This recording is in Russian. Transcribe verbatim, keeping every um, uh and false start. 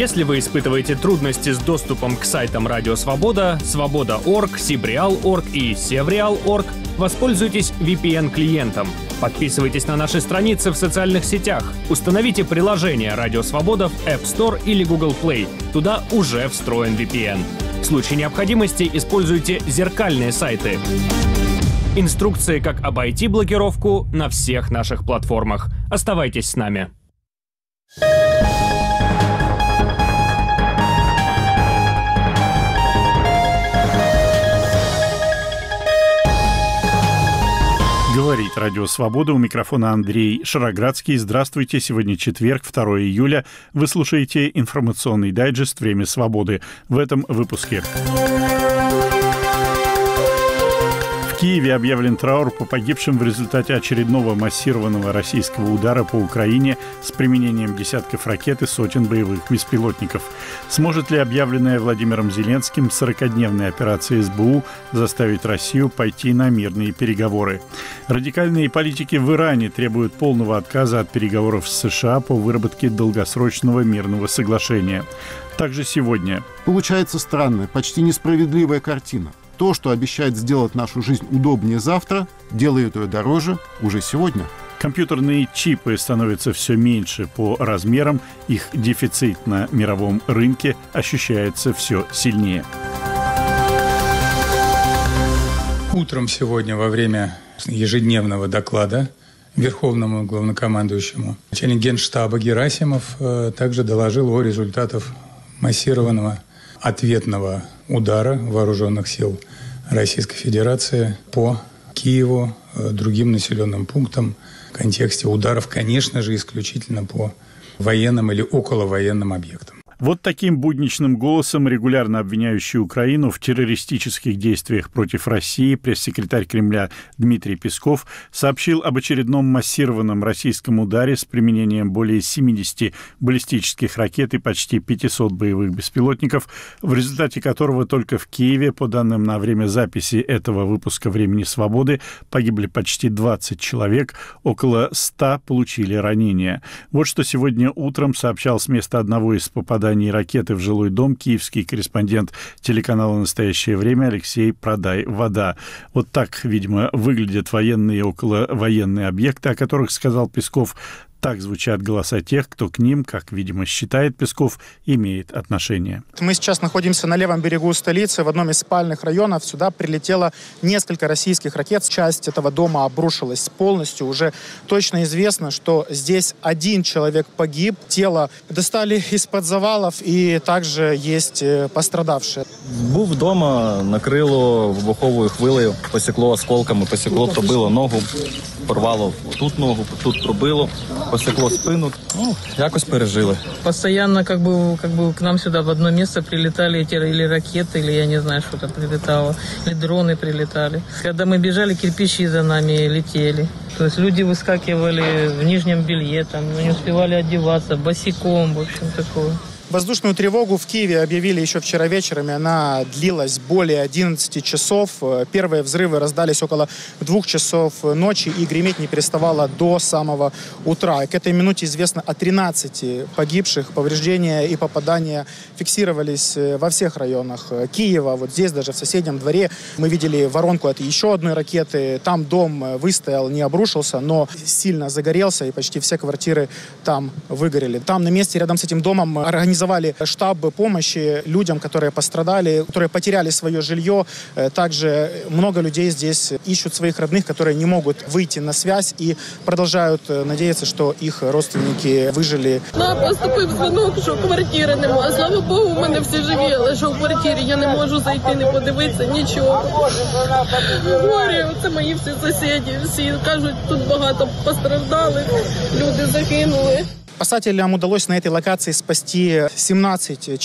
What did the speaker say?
Если вы испытываете трудности с доступом к сайтам Радио Свобода, Свобода точка орг, Сибреал точка орг и Севреал точка орг, воспользуйтесь ви пи эн-клиентом. Подписывайтесь на наши страницы в социальных сетях. Установите приложение Радио Свобода в App Store или Google Play. Туда уже встроен ви пи эн. В случае необходимости используйте зеркальные сайты. Инструкции, как обойти блокировку, на всех наших платформах. Оставайтесь с нами. Говорит Радио Свобода, у микрофона Андрей Шароградский. Здравствуйте, сегодня четверг, второго июля. Вы слушаете информационный дайджест «Время свободы». В этом выпуске. В Киеве объявлен траур по погибшим в результате очередного массированного российского удара по Украине с применением десятков ракет и сотен боевых беспилотников. Сможет ли объявленная Владимиром Зеленским сорокадневная операция эс бэ у заставить Россию пойти на мирные переговоры? Радикальные политики в Иране требуют полного отказа от переговоров с США по выработке долгосрочного мирного соглашения. Также сегодня. Получается странная, почти несправедливая картина. То, что обещает сделать нашу жизнь удобнее завтра, делает ее дороже уже сегодня. Компьютерные чипы становятся все меньше по размерам, их дефицит на мировом рынке ощущается все сильнее. Утром сегодня во время ежедневного доклада Верховному главнокомандующему начальник Генштаба Герасимов также доложил о результатах массированного ответного удара вооруженных сил Российской Федерации по Киеву, другим населенным пунктам в контексте ударов, конечно же, исключительно по военным или околовоенным объектам. Вот таким будничным голосом, регулярно обвиняющий Украину в террористических действиях против России, пресс-секретарь Кремля Дмитрий Песков сообщил об очередном массированном российском ударе с применением более семидесяти баллистических ракет и почти пятисот боевых беспилотников, в результате которого только в Киеве, по данным на время записи этого выпуска «Времени свободы», погибли почти двадцать человек, около ста получили ранения. Вот что сегодня утром сообщал с места одного из попаданий ракеты в жилой дом киевский корреспондент телеканала «Настоящее время» Алексей Продай-Вода. Вот так, видимо, выглядят военные и околовоенные объекты, о которых сказал Песков. Так звучат голоса тех, кто к ним, как, видимо, считает Песков, имеет отношение. Мы сейчас находимся на левом берегу столицы, в одном из спальных районов. Сюда прилетело несколько российских ракет. Часть этого дома обрушилась полностью. Уже точно известно, что здесь один человек погиб. Тело достали из-под завалов, и также есть пострадавшие. Був вдома, накрило вибуховою хвилею, посікло осколками, посікло, пробило ногу, порвало тут ногу, тут пробило. Посекло спину. Ну, якось пережили. Постоянно как бы, как бы к нам сюда в одно место прилетали эти или ракеты, или я не знаю, что там прилетало, или дроны прилетали. Когда мы бежали, кирпичи за нами летели. То есть люди выскакивали в нижнем белье, там, не успевали одеваться, босиком, в общем, такое. Воздушную тревогу в Киеве объявили еще вчера вечером, и она длилась более одиннадцати часов. Первые взрывы раздались около двух часов ночи, и греметь не переставало до самого утра. И к этой минуте известно о тринадцати погибших. Повреждения и попадания фиксировались во всех районах Киева. Вот здесь, даже в соседнем дворе, мы видели воронку от еще одной ракеты. Там дом выстоял, не обрушился, но сильно загорелся, и почти все квартиры там выгорели. Там на месте, рядом с этим домом, организовали Организовали штаб помощи людям, которые пострадали, которые потеряли свое жилье. Также много людей здесь ищут своих родных, которые не могут выйти на связь и продолжают надеяться, что их родственники выжили. Нам поступив дзвінок, що квартири немає. Слава Богу, в мене всі живі, але що в квартирі я не можу зайти, не подивитися, нічого. Горе, це мої всі сусіди, всі кажуть, тут багато постраждалих, люди загинули. Спасателям удалось на этой локации спасти семнадцать